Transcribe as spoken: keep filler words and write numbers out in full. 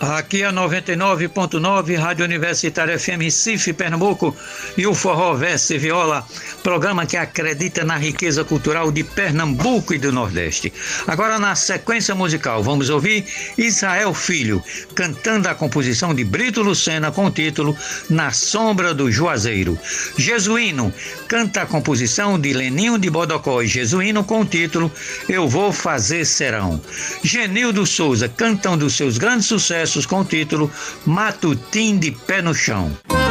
Aqui é noventa e nove ponto nove, Rádio Universitária F M Recife, Pernambuco, e o Forró Verso e Viola, programa que acredita na riqueza cultural de Pernambuco e do Nordeste. Agora, na sequência musical, vamos ouvir Israel Filho, cantando a composição de Brito Lucena com o título Na Sombra do Juazeiro. Jesuíno canta a composição de Leninho de Bodocó e Jesuíno com o título Eu Vou Fazer Serão. Genildo Souza canta um dos seus grandes sucessos com o título Matutim de Pé no Chão.